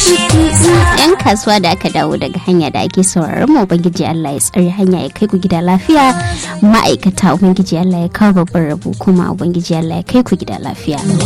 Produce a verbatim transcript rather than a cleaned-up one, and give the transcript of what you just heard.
yan kasuwa da aka dawo daga hanya da ake sauraron mu, ubangiji Allah ya tsare hanya ya kai ku gida lafiya. Ma'aikata ubangiji Allah ya kawo babban rabo, kuma ubangiji Allah ya kai ku gida lafiya.